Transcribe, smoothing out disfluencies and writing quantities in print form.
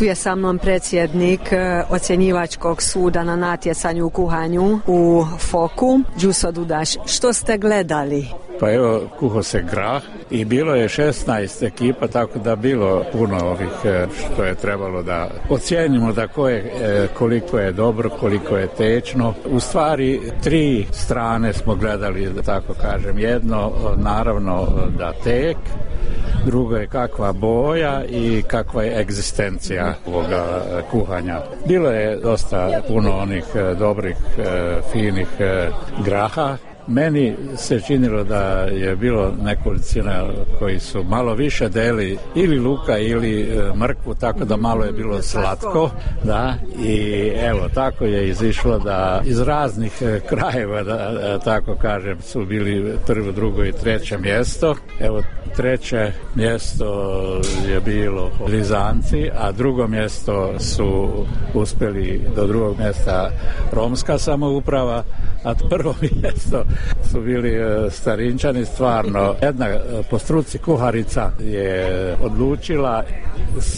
Tu je sa mnom predsjednik ocjenjivačkog suda na natjecanju u kuhanju u Foku, Đuso Dudaš. Što ste gledali? Pa evo, kuho se grah i bilo je 16 ekipa, tako da bilo puno ovih što je trebalo da ocijenimo da koliko je dobro, koliko je tečno. U stvari 3 strane smo gledali, da tako kažem. Jedno, naravno, da tek, drugo je kakva boja i kakva je egzistencija ovoga kuhanja. Bilo je dosta puno onih dobrih, finih graha. Meni se činilo da je bilo nekolicina koji su malo više deli ili luka ili mrkvu, tako da malo je bilo slatko, da, i evo, tako je izišlo da iz raznih krajeva, da tako kažem, su bili prvo, drugo i treće mjesto. Evo, treće mjesto je bilo Lizanci, a drugo mjesto su uspjeli do drugog mjesta romska samouprava, a prvo mjesto su bili Starinčani. Stvarno, jedna po struci kuharica je odlučila